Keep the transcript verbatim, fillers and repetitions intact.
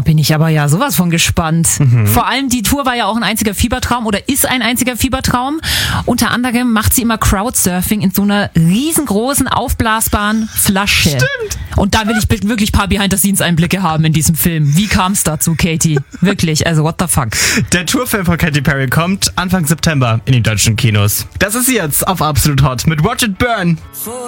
bin ich aber ja sowas von gespannt. Mhm. Vor allem die Tour war ja auch ein einziger Fiebertraum oder ist ein einziger Fiebertraum. Unter anderem macht sie immer Crowdsurfing in so einer riesengroßen, aufblasbaren Flasche. Stimmt. Und da will ich wirklich ein paar Behind-the-Scenes-Einblicke haben in diesem Film. Wie kam es dazu, Katy? Wirklich, also what the fuck. Der Tourfilm von Katy Perry kommt Anfang September in die deutschen Kinos. Das ist jetzt auf Absolut Hot mit Watch It Burn.